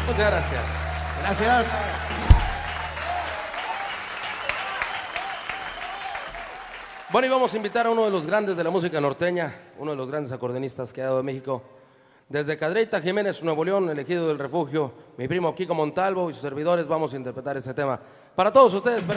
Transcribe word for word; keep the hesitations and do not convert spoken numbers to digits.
Muchas gracias. Gracias. Bueno, y vamos a invitar a uno de los grandes de la música norteña, uno de los grandes acordeonistas que ha dado de México. Desde Cadereyta, Jiménez, Nuevo León, el Ejido del Refugio, mi primo Kiko Montalvo y sus servidores vamos a interpretar este tema. Para todos ustedes, pero